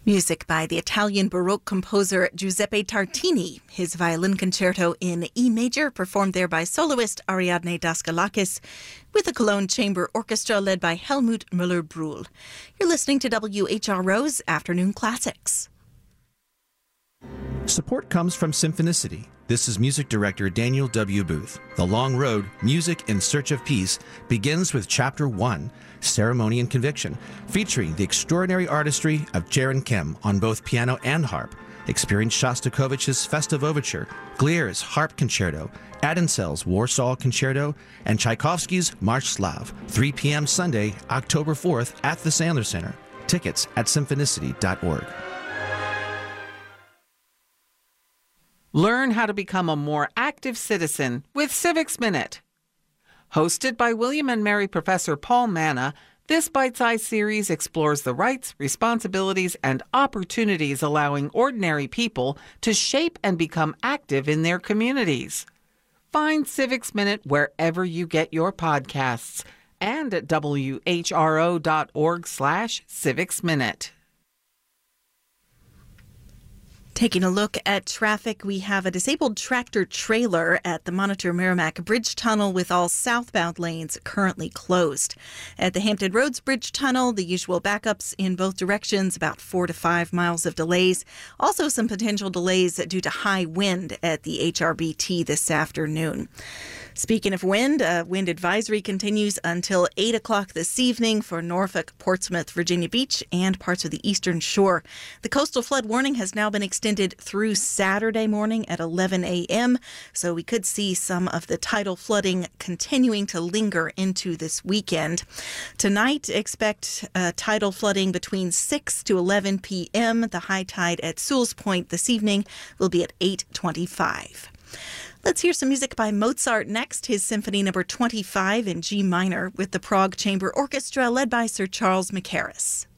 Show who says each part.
Speaker 1: Music by the Italian Baroque composer Giuseppe Tartini. His violin concerto in E major, performed there by soloist Ariadne Daskalakis, with the Cologne Chamber Orchestra led by Helmut Müller-Brühl. You're listening to WHRO's Afternoon Classics.
Speaker 2: Support comes from Symphonicity. This is music director Daniel W. Booth. The long road, Music in Search of Peace, begins with Chapter 1, Ceremony and Conviction, featuring the extraordinary artistry of Jaron Kim on both piano and harp. Experience Shostakovich's Festive Overture, Glier's Harp Concerto, Adinsel's Warsaw Concerto, and Tchaikovsky's March Slav, 3 p.m. Sunday, October 4th at the Sandler Center. Tickets at symphonicity.org.
Speaker 3: Learn how to become a more active citizen with Civics Minute. Hosted by William and Mary Professor Paul Manna, this bite-sized series explores the rights, responsibilities, and opportunities allowing ordinary people to shape and become active in their communities. Find Civics Minute wherever you get your podcasts and at whro.org/Civics Minute.
Speaker 1: Taking a look at traffic, we have a disabled tractor trailer at the Monitor Merrimack Bridge Tunnel with all southbound lanes currently closed. At the Hampton Roads Bridge Tunnel, the usual backups in both directions, about 4 to 5 miles of delays. Also some potential delays due to high wind at the HRBT this afternoon. Speaking of wind, wind advisory continues until 8 o'clock this evening for Norfolk, Portsmouth, Virginia Beach, and parts of the eastern shore. The coastal flood warning has now been extended through Saturday morning at 11 a.m., so we could see some of the tidal flooding continuing to linger into this weekend. Tonight, expect tidal flooding between 6 to 11 p.m. The high tide at Sewell's Point this evening will be at 8:25. Let's hear some music by Mozart next, his Symphony No. 25 in G minor with the Prague Chamber Orchestra led by Sir Charles Mackerras.